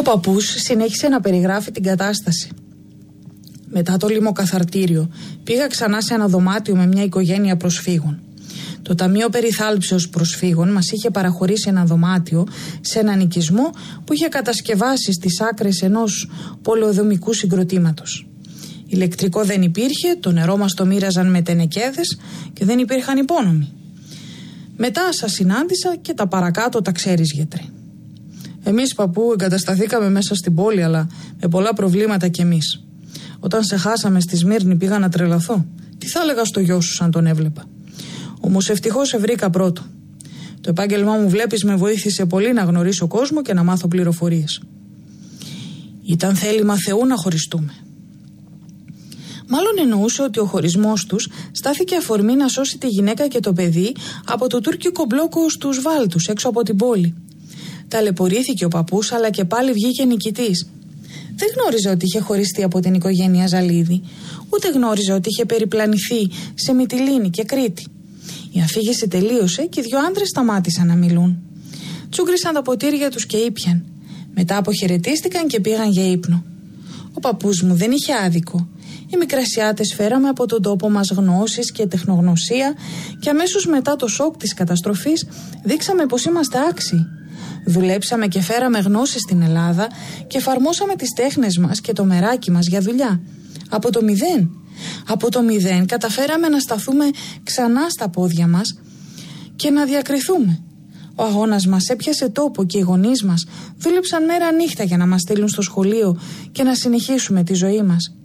παππούς συνέχισε να περιγράφει την κατάσταση. Μετά το λιμοκαθαρτήριο πήγα ξανά σε ένα δωμάτιο με μια οικογένεια προσφύγων. Το Ταμείο Περιθάλψεως Προσφύγων μας είχε παραχωρήσει ένα δωμάτιο σε έναν οικισμό που είχε κατασκευάσει στις άκρες ενός πολεοδομικού συγκροτήματος. Ηλεκτρικό δεν υπήρχε, το νερό μας το μοίραζαν με τενεκέδες και δεν υπήρχαν υπόνομοι. Μετά σας συνάντησα και τα παρακάτω τα ξέρεις, γιατρέ. Εμείς, παππού, εγκατασταθήκαμε μέσα στην πόλη, αλλά με πολλά προβλήματα κι εμείς. Όταν σε χάσαμε στη Σμύρνη πήγα να τρελαθώ. Τι θα έλεγα στο γιο σου αν τον έβλεπα. Όμως ευτυχώς σε βρήκα πρώτο. Το επάγγελμά μου, βλέπεις, με βοήθησε πολύ να γνωρίσω κόσμο και να μάθω πληροφορίες. Ήταν θέλημα Θεού να χωριστούμε. Μάλλον εννοούσε ότι ο χωρισμός τους στάθηκε αφορμή να σώσει τη γυναίκα και το παιδί από το τουρκικό μπλόκο στους Βάλτους έξω από την πόλη. Ταλαιπωρήθηκε ο παππούς, αλλά και πάλι βγήκε νικητής. Δεν γνώριζε ότι είχε χωριστεί από την οικογένεια Ζαλίδη, ούτε γνώριζε ότι είχε περιπλανηθεί σε Μυτιλήνη και Κρήτη. Η αφήγηση τελείωσε και οι δυο άντρες σταμάτησαν να μιλούν. Τσούγκρισαν τα ποτήρια τους και ήπιαν. Μετά αποχαιρετίστηκαν και πήγαν για ύπνο. Ο παππούς μου δεν είχε άδικο. Οι Μικρασιάτες φέραμε από τον τόπο μας γνώσεις και τεχνογνωσία και αμέσως μετά το σοκ της καταστροφής δείξαμε πως είμαστε άξιοι. Δουλέψαμε και φέραμε γνώσεις στην Ελλάδα και εφαρμόσαμε τις τέχνες μας και το μεράκι μας για δουλειά. Από το μηδέν. Από το μηδέν καταφέραμε να σταθούμε ξανά στα πόδια μας και να διακριθούμε. Ο αγώνας μας έπιασε τόπο και οι γονείς μας δούλεψαν μέρα νύχτα για να μας στείλουν στο σχολείο και να συνεχίσουμε τη ζωή μας.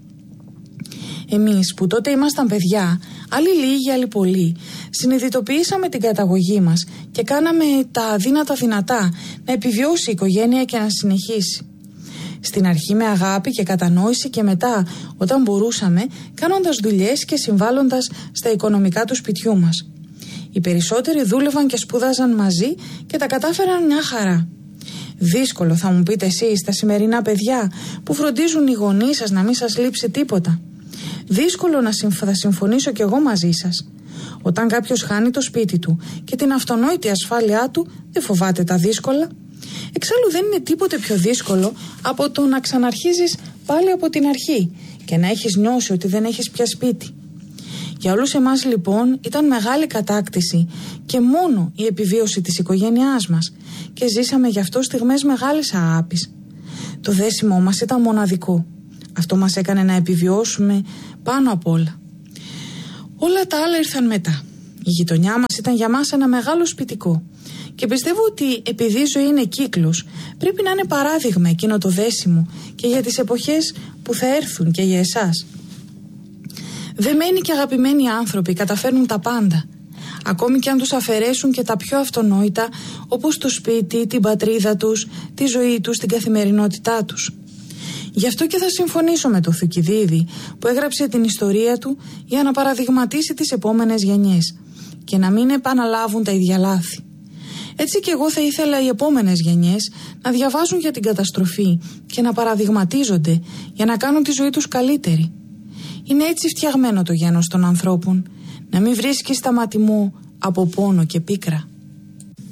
Εμείς που τότε ήμασταν παιδιά, άλλοι λίγοι, άλλοι πολλοί, συνειδητοποιήσαμε την καταγωγή μας και κάναμε τα αδύνατα δυνατά να επιβιώσει η οικογένεια και να συνεχίσει. Στην αρχή με αγάπη και κατανόηση και μετά, όταν μπορούσαμε, κάνοντας δουλειές και συμβάλλοντας στα οικονομικά του σπιτιού μας. Οι περισσότεροι δούλευαν και σπούδαζαν μαζί και τα κατάφεραν μια χαρά. Δύσκολο, θα μου πείτε εσείς, τα σημερινά παιδιά που φροντίζουν οι γονείς σας να μην σας λείψει τίποτα. Δύσκολο θα συμφωνήσω κι εγώ μαζί σας. Όταν κάποιος χάνει το σπίτι του και την αυτονόητη ασφάλειά του, δεν φοβάται τα δύσκολα. Εξάλλου δεν είναι τίποτε πιο δύσκολο από το να ξαναρχίζεις πάλι από την αρχή και να έχεις νιώσει ότι δεν έχεις πια σπίτι. Για όλους εμάς λοιπόν ήταν μεγάλη κατάκτηση και μόνο η επιβίωση της οικογένειάς μας και ζήσαμε γι' αυτό στιγμές μεγάλης αγάπης. Το δέσιμό μας ήταν μοναδικό. Αυτό μας έκανε να επιβιώσουμε πάνω απ' όλα. Όλα τα άλλα ήρθαν μετά. Η γειτονιά μας ήταν για μας ένα μεγάλο σπιτικό. Και πιστεύω ότι επειδή η ζωή είναι κύκλος, πρέπει να είναι παράδειγμα εκείνο το δέσιμο και για τις εποχές που θα έρθουν και για εσάς. Δεμένοι και αγαπημένοι άνθρωποι καταφέρνουν τα πάντα. Ακόμη και αν τους αφαιρέσουν και τα πιο αυτονόητα, όπως το σπίτι, την πατρίδα τους, τη ζωή τους, την καθημερινότητά τους. Γι' αυτό και θα συμφωνήσω με τον Θουκυδίδη που έγραψε την ιστορία του για να παραδειγματίσει τις επόμενες γενιές και να μην επαναλάβουν τα ίδια λάθη. Έτσι και εγώ θα ήθελα οι επόμενες γενιές να διαβάζουν για την καταστροφή και να παραδειγματίζονται για να κάνουν τη ζωή τους καλύτερη. Είναι έτσι φτιαγμένο το γένος των ανθρώπων, να μην βρίσκει σταματημό από πόνο και πίκρα.